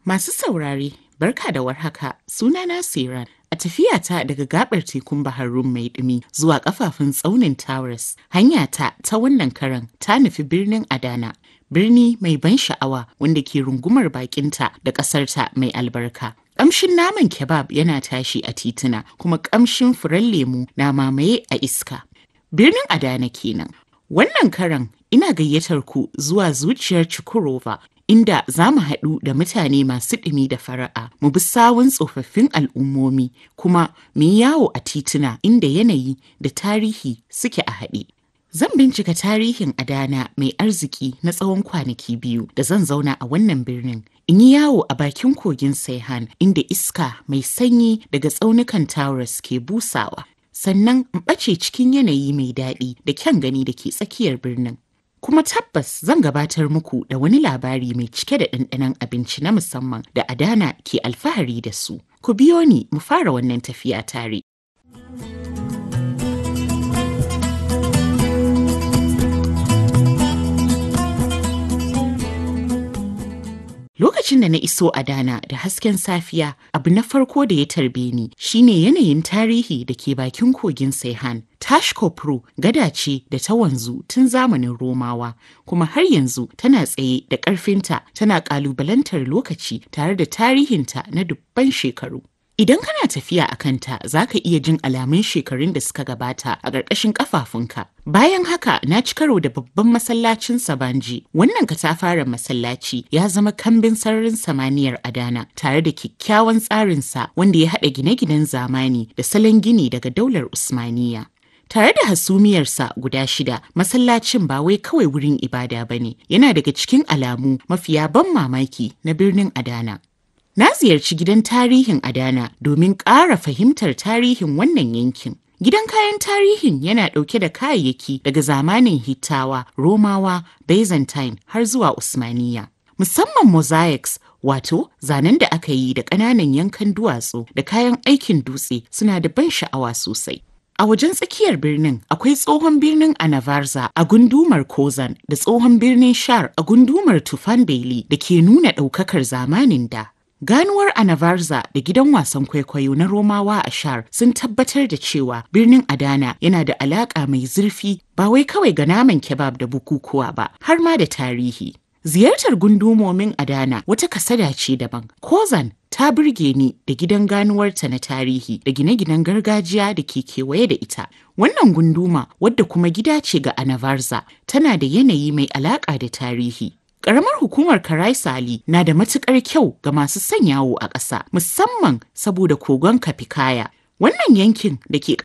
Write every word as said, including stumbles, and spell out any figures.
Masu saurare, barka da warhaka, sunana Siran. A tafiyata daga gabar tekun Bahar Rum mai ɗumi zuwa kafafun tsaunin Taurus, hanyata ta wannan karan ta nufi birnin Adana, birni mai ban sha'awa wanda ke rungumar bakinta da ƙasarta mai albarka. Ƙamshin naman kebab yana tashi a tituna kuma ƙamshin furen lemu na mamaye a iska. Birnin Adana kenan. Wannan karan ina gayyatar ku zuwa zuciyar Chukurova inda za mu haɗu da mutane masu ɗumi da fara'a, mu bi sawun tsofaffin al'ummomi kuma mu yi yawo a tituna inda yanayi da tarihi suke a haɗe. Zan bincika tarihin Adana mai arziki na tsawon kwanaki biyu da zan zauna a wannan birnin. In yi yawo a bakin kogin Saihan inda iska mai sanyi daga tsaunukan Taurus ke busawa. Sannan in ɓace cikin yanayi mai daɗi da kyan gani da ke tsakiyar birnin. Kuma tabbas zan gabatar muku da wani labari mai cike da ɗanɗanon abinci na musamman da Adana ke alfahari da su. Ku biyo ni mu fara wannan tafiya tare. Lokacin da na iso Adana da hasken safiya, abu na farko da ya tarbe ni shine yanayin tarihi da ke bakin kogin Saihan. Tashkopro gada ce da ta wanzu tun zamanin Romawa, kuma har yanzu tana tsaye da ƙarfinta tana ƙalubalantar lokaci tare da tarihinta na dubban shekaru. Idan kana tafiya a kanta za ka iya jin alamun shekarun da suka gabata a ƙarƙashin ƙafafunka. Bayan haka na ci karo da babban masallacin Sabanji. Wannan katafaren masallaci ya zama kambin sararin samaniyar Adana tare da kyakkyawan tsarinsa wanda ya haɗa gine-ginen zamani da salon gini daga daular Usmaniya. Tare da hasumiyarsa guda shida, masallacin ba wai kawai wurin ibada ba ne, yana daga cikin alamu mafiya ban mamaki na birnin Adana. Na ziyarci gidan tarihin Adana domin ƙara fahimtar tarihin wannan yankin. Gidan kayan tarihin yana ɗauke da kayayyaki daga zamanin Hittawa, Romawa, Byzantine har zuwa Usmaniya. Musamman mosaics, wato zanen da aka yi da ƙananan yankan duwatsu da kayan aikin dutse suna da ban sha'awa sosai. A wajen tsakiyar birnin akwai tsohon birnin Anavarza a gundumar Kozan da tsohon birnin Shar a gundumar Tufanbeli da ke nuna ɗaukakar zamanin da. Ganuwar Anavarza da gidan wasan kwaikwayo na Romawa a Shar sun tabbatar da cewa birnin Adana yana da alaƙa mai zurfi ba wai kawai ga naman kebab da bukukuwa ba, har ma da tarihi. Ziyartar gundumomin Adana wata kasada ce daban. Kozan ta burge ni da gidan ganuwarta na tarihi da gine-ginen gargajiya da ke kewaye da ita. Wannan gunduma wadda kuma gida ce ga Anavarza tana da yanayi mai alaƙa da tarihi. Ƙaramar hukumar Karaisali na da matuƙar kyau ga masu son yawo a ƙasa, musamman saboda kogon Kapikaya. Wannan yankin da ke